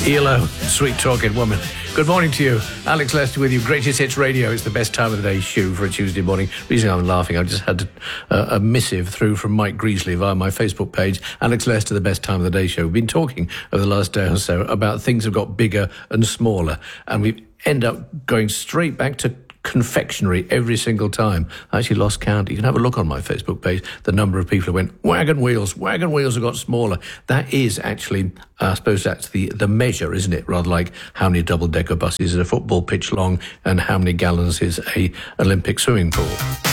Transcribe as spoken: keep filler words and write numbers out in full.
Hello, sweet talking woman. Good morning to you. Alex Lester with you. Greatest Hits Radio. It's the best time of the day shoe for a Tuesday morning. Reason I'm laughing, I just had a, a missive through from Mike Greasley via my Facebook page. Alex Lester, the best time of the day show. We've been talking over the last day or so about things that have got bigger and smaller, and we end up going straight back to confectionery every single time. I actually lost count. You can have a look on my Facebook page, the number of people who went, wagon wheels, wagon wheels have got smaller. That is actually, I suppose that's the, the measure, isn't it? Rather like how many double-decker buses is a football pitch long and how many gallons is a Olympic swimming pool.